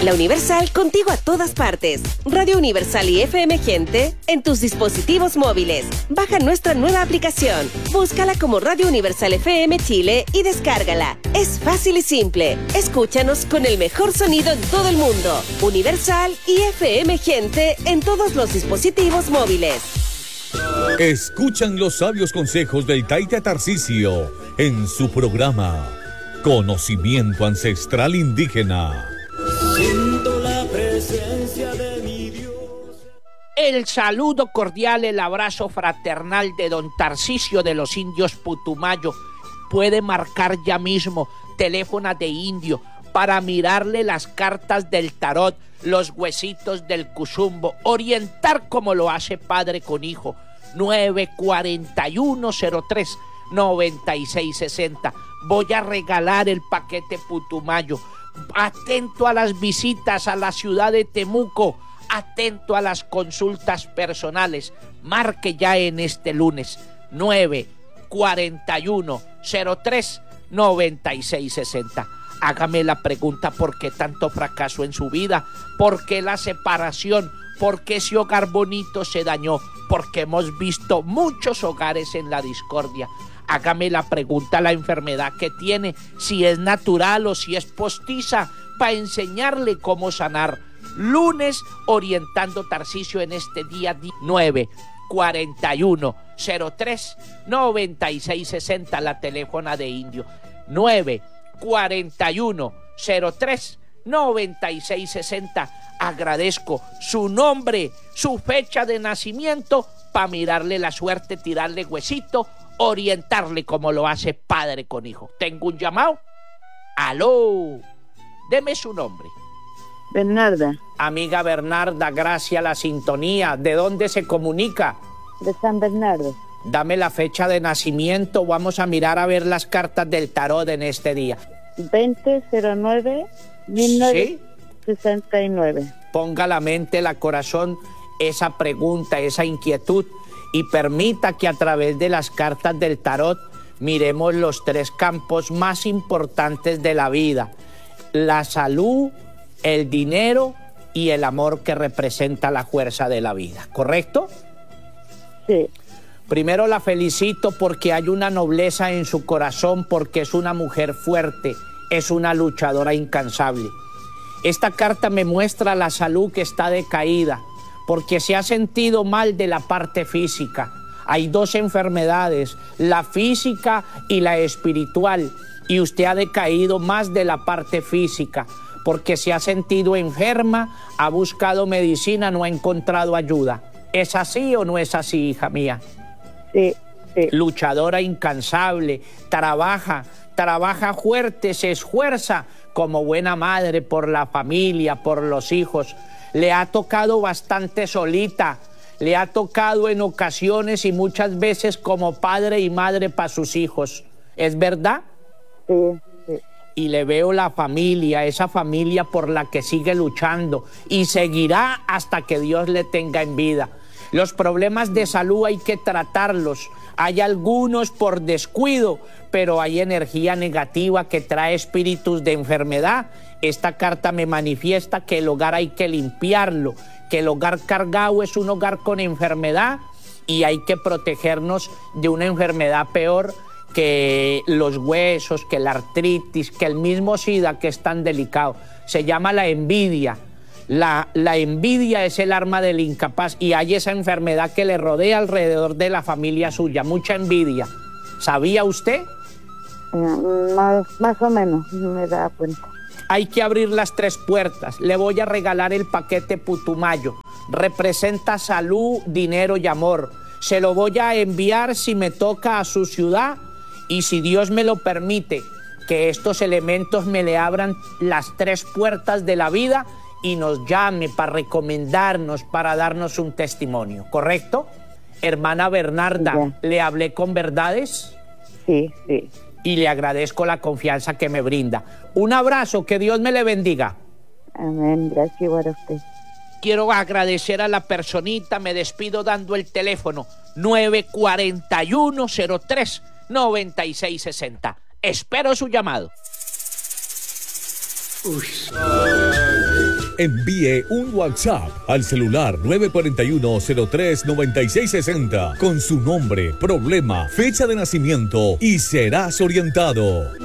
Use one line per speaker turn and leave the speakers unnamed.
La Universal contigo a todas partes. Radio Universal y FM Gente en tus dispositivos móviles. Baja nuestra nueva aplicación. Búscala como Radio Universal FM Chile y descárgala. Es fácil y simple. Escúchanos con el mejor sonido en todo el mundo. Universal y FM Gente en todos los dispositivos móviles.
Escuchan los sabios consejos del Taita Tarcisio en su programa Conocimiento Ancestral Indígena.
Siento la presencia de mi Dios.
El saludo cordial, el abrazo fraternal de don Tarcisio de los Indios Putumayo. Puede marcar ya mismo teléfono de indio para mirarle las cartas del tarot, los huesitos del cuzumbo, orientar como lo hace padre con hijo. 94103-9660. Voy a regalar el paquete Putumayo. Atento a las visitas a la ciudad de Temuco, atento a las consultas personales. Marque ya en este lunes 94103-9660. Hágame la pregunta: ¿por qué tanto fracaso en su vida? ¿Por qué la separación? ¿Por qué ese hogar bonito se dañó? Porque hemos visto muchos hogares en la discordia. Hágame la pregunta: la enfermedad que tiene, si es natural o si es postiza, para enseñarle cómo sanar. Lunes, orientando Tarcisio en este día 94103-9660, la teléfono de indio. 94103-9660. Agradezco su nombre, su fecha de nacimiento, para mirarle la suerte, tirarle huesito, orientarle como lo hace padre con hijo. ¿Tengo un llamado? ¡Aló! Deme su nombre.
Bernarda.
Amiga Bernarda, gracias a la sintonía. ¿De dónde se comunica?
De San Bernardo.
Dame la fecha de nacimiento. Vamos a mirar a ver las cartas del tarot en este día.
2009-1969.
¿Sí? Ponga la mente, la corazón, esa pregunta, esa inquietud, y permita que a través de las cartas del tarot miremos los tres campos más importantes de la vida: la salud, el dinero y el amor, que representa la fuerza de la vida. ¿Correcto?
Sí.
Primero la felicito porque hay una nobleza en su corazón, porque es una mujer fuerte, es una luchadora incansable. Esta carta me muestra la salud que está decaída, porque se ha sentido mal de la parte física. Hay dos enfermedades, la física y la espiritual, y usted ha decaído más de la parte física, porque se ha sentido enferma, ha buscado medicina, no ha encontrado ayuda. ¿Es así o no es así, hija mía?
Sí, sí.
Luchadora incansable, trabaja fuerte, se esfuerza como buena madre por la familia, por los hijos. Le ha tocado bastante solita, le ha tocado en ocasiones y muchas veces como padre y madre para sus hijos. ¿Es verdad?
Sí, sí.
Y le veo la familia, esa familia por la que sigue luchando y seguirá hasta que Dios le tenga en vida. Los problemas de salud hay que tratarlos. Hay algunos por descuido, pero hay energía negativa que trae espíritus de enfermedad. Esta carta me manifiesta que el hogar hay que limpiarlo, que el hogar cargado es un hogar con enfermedad y hay que protegernos de una enfermedad peor que los huesos, que la artritis, que el mismo SIDA, que es tan delicado. Se llama la envidia. La envidia es el arma del incapaz, y hay esa enfermedad que le rodea alrededor de la familia suya, mucha envidia. ¿Sabía usted?
Más o menos, me da cuenta.
Hay que abrir las tres puertas. Le voy a regalar el paquete Putumayo. Representa salud, dinero y amor. Se lo voy a enviar si me toca a su ciudad, y si Dios me lo permite, que estos elementos me le abran las tres puertas de la vida y nos llame para recomendarnos, para darnos un testimonio, ¿correcto? Hermana Bernarda,
ya.
¿Le hablé con verdades?
Sí, sí.
Y le agradezco la confianza que me brinda. Un abrazo, que Dios me le bendiga.
Amén, gracias igual a usted.
Quiero agradecer a la personita, me despido dando el teléfono 941-03-9660. Espero su llamado.
Uy.
envíe un WhatsApp al celular 941-03-9660 con su nombre, problema, fecha de nacimiento y serás orientado.